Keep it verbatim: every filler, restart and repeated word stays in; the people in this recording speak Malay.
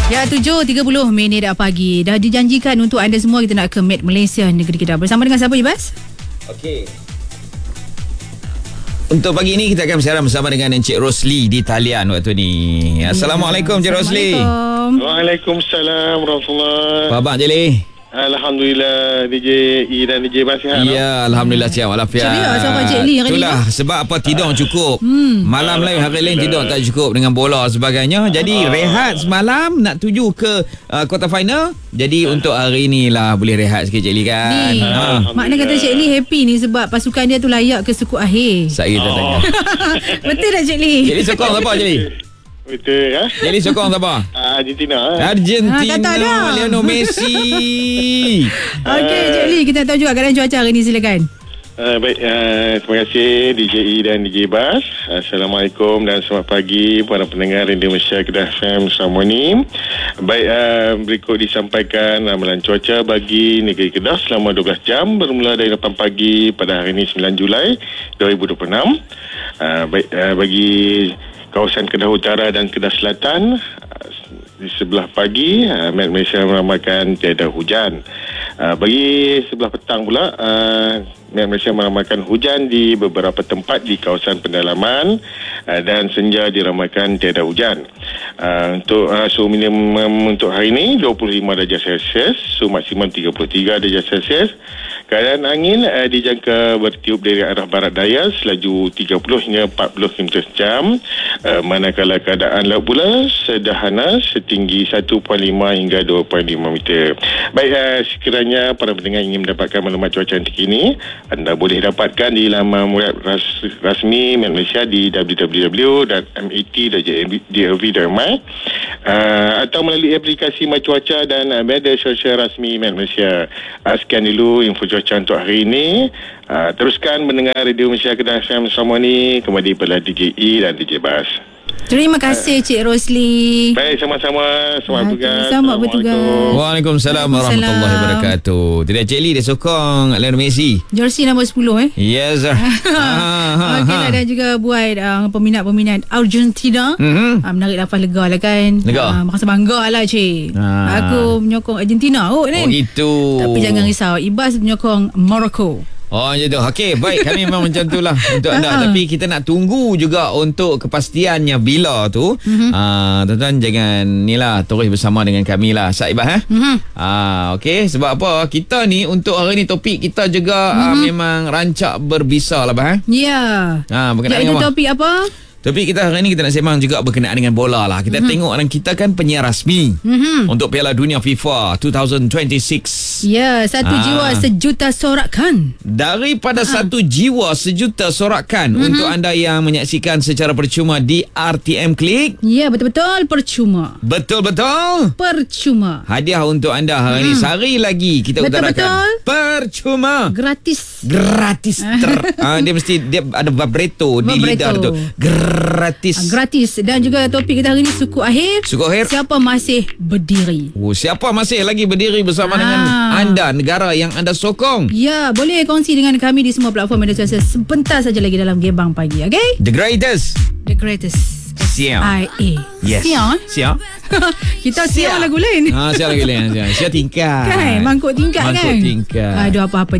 Ya, tujuh tiga puluh minit dah pagi. Dah dijanjikan untuk anda semua kita nak ke Met Malaysia, negeri kita. Bersama dengan siapa, Ibas? Okey. Untuk pagi ini kita akan bersiaran bersama dengan Encik Rosli di talian waktu ni. Assalamualaikum Encik Rosli. Waalaikumsalam warahmatullahi. Apa khabar Encik Li? Alhamdulillah, D J E dan D J Bas sihat. Ya, Alhamdulillah sihat walafiat. Ceria sama Encik Li hari ni. Itulah sebab apa tidur cukup. Hmm. Malam lain hari lain tidur tak cukup dengan bola sebagainya. Jadi ah. rehat semalam nak tuju ke uh, quarter final. Jadi untuk hari ni lah boleh rehat sikit Encik Li kan. Ni, ha. Makna kata Encik Li happy ni sebab pasukan dia tu layak ke suku akhir. Saya kita oh. tanya. Betul tak Encik Li? Encik Li sokong siapa Encik Li? Betul ya. Encik Li sokong siapa? Argentina. Argentina. Ha, Lionel Messi. Okey Encik Li, kita tahu juga keadaan cuaca hari ni, silakan. Uh, baik, uh, terima kasih D J E dan D J Bas. Assalamualaikum dan selamat pagi para pendengar Radio Malaysia Kedah F M selama ni. Baik, uh, berikut disampaikan ramalan cuaca bagi negeri Kedah selama dua belas jam bermula dari lapan pagi pada hari ini sembilan Julai dua ribu dua puluh enam. Uh, baik, uh, bagi kawasan Kedah Utara dan Kedah Selatan, uh, di sebelah pagi uh, Met Malaysia meramalkan tiada hujan. Uh, bagi sebelah petang pula, uh, Met Malaysia meramalkan hujan di beberapa tempat di kawasan pendalaman, uh, dan senja diramalkan tiada hujan. Uh, untuk uh, suhu minimum untuk hari ini dua puluh lima darjah Celsius, suhu maksimum tiga puluh tiga darjah Celsius. Keadaan angin uh, dijangka bertiup dari arah barat daya selaju tiga puluh hingga empat puluh kilometer sejam. Uh, manakala keadaan laut pula sederhana setinggi satu perpuluhan lima hingga dua perpuluhan lima meter. Baik, uh, sekiranya para pendengar ingin mendapatkan maklumat cuaca terkini, anda boleh dapatkan di laman web ras, rasmi Met Malaysia di w w w dot met dot g o v dot m y uh, atau melalui aplikasi My Cuaca dan uh, media sosial rasmi Met Malaysia. Uh, sekian dulu info cuaca untuk hari ini. Uh, teruskan mendengar Radio Malaysia Kedah F M selama ni. Kembali pada D J E dan D J Bas. Terima kasih Cik Rosli. Baik, sama-sama. Selamat bertugas. Selamat bertugas. Waalaikumsalam warahmatullahi wabarakatuh. Tidak Cik Li dia sokong Lionel Messi. Jersey nombor sepuluh eh. Yes. ha, ha, Okey lah, dan juga buat uh, peminat-peminat Argentina. Mm-hmm. Uh, menarik nafas lega lah kan. Lega. Uh, merasa bangga lah Cik. Ha. Aku menyokong Argentina kot ni. Oh gitu. Tapi jangan risau, Ibas menyokong Morocco. Oh macam tu. Okey, baik, kami memang macam itulah untuk anda. Tapi kita nak tunggu juga untuk kepastiannya bila tu. Mm-hmm. uh, Tuan-tuan jangan ni lah, terus bersama dengan kami lah Saibah eh. Mm-hmm. uh, Okey, sebab apa kita ni untuk hari ni topik kita juga mm-hmm. uh, memang rancak berbisa lah bah eh. Ya yeah. uh, berkenaan Iaitu dengan topik apa? Topik kita hari ni kita nak sembang juga berkenaan dengan bola lah. Kita mm-hmm. tengok dan kita kan penyiar rasmi mm-hmm. untuk Piala Dunia FIFA dua ribu dua puluh enam. Ya, satu ah. jiwa sejuta sorakan. Daripada ah. satu jiwa sejuta sorakan mm-hmm. untuk anda yang menyaksikan secara percuma di R T M Klik. Ya, betul-betul percuma. Betul-betul percuma. Hadiah untuk anda hari mm. ni. Sehari lagi kita betul-betul utarakan. Percuma. Gratis. Gratis. Ter, uh, dia mesti dia ada vibrato, vibrato. Di lidah tu. Gratis. Gratis. Dan juga topik kita hari ni suku akhir. Suku akhir. Siapa masih berdiri? Oh, siapa masih lagi berdiri bersama ah. dengan anda, negara yang anda sokong? Ya, boleh kongsi dengan kami di semua platform media sosial sebentar saja lagi dalam Gebang Pagi, okey? The greatest. The greatest. Siang. I A. Yes. Siang. Siang. Kita siang lagu lain. Ha, siang lagu lain. Siang tingkat. Kan, mangkuk tingkat mangkuk kan. Mangkuk tingkat. Aduh, apa-apa